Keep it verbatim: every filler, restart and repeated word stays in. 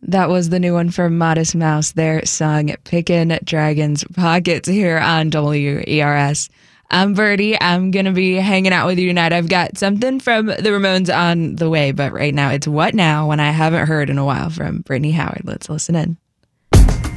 That was the new one from Modest Mouse, their song Pickin' Dragon's Pockets here on W E R S. I'm Birdie. I'm going to be hanging out with you tonight. I've got something from the Ramones on the way, but right now it's What Now, when I haven't heard in a while from Brittany Howard. Let's listen in.